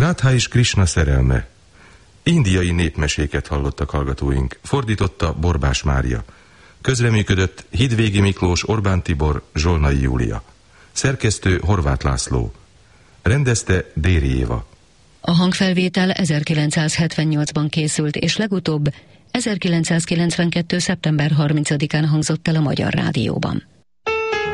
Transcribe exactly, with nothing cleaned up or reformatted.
Radha és Krishna szerelme. Indiai népmeséket hallottak hallgatóink, fordította Borbás Mária. Közreműködött Hidvégi Miklós, Orbán Tibor, Zsolnai Júlia. Szerkesztő Horváth László. Rendezte Déri Éva. A hangfelvétel ezerkilencszázhetvennyolcban készült, és legutóbb ezerkilencszázkilencvenkettő. szeptember harmincadikán hangzott el a Magyar Rádióban.